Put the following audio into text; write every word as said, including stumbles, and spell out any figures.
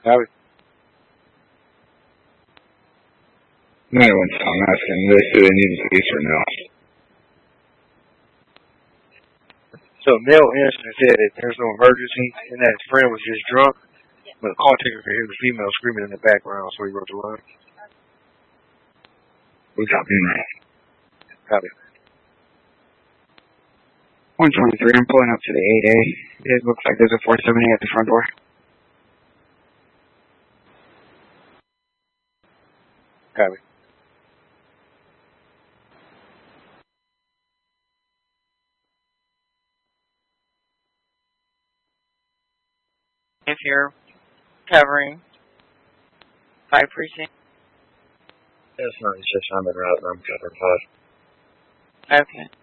Copy. ninety-one, I'm asking, do they say they need police or no? So Mel answered and said that there's no emergency and that his friend was just drunk, but the call taker could hear the female screaming in the background, so he wrote the line. We copy now. Copy. one twenty-three, I'm pulling up to the eight A. It looks like there's a four seventy at the front door. Copy. If you're covering five precinct. It's ninety-six, I'm in route, and I'm covering five. Okay.